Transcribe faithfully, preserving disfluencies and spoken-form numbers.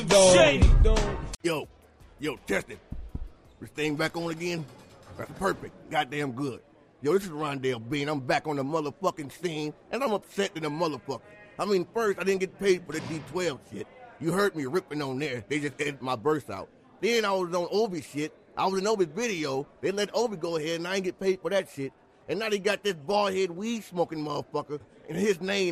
dog. Shady dog. Yo, yo, test it. This thing back on again? That's perfect. Goddamn good. Yo, this is Rondell Bean. I'm back on the motherfucking scene, and I'm upset to the motherfucker. I mean, first, I didn't get paid for the D twelve shit. You heard me ripping on there. They just edited my verse out. Then I was on Obi shit. I was in Obi's video. They let Obi go ahead, and I ain't get paid for that shit. And now they got this bald-head weed-smoking motherfucker, and his name